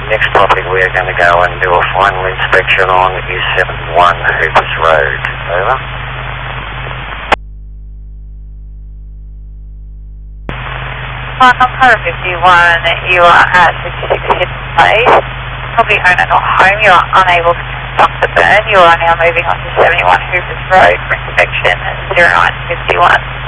next property we're going to go and do a final inspection on is 71 Hoopers Road. Over. Car 51, you are at 56 Hidden Place. Probably owner not home, you are unable to conduct the burn. You are now moving on to 71 Hoopers Road for inspection at 0951.